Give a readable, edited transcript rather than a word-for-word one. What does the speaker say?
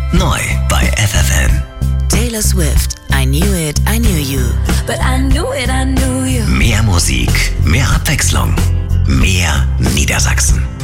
Neu bei FFN. Taylor Swift, I Knew It, I Knew You. But I knew it, I knew you. Mehr Musik, mehr Abwechslung, mehr Niedersachsen.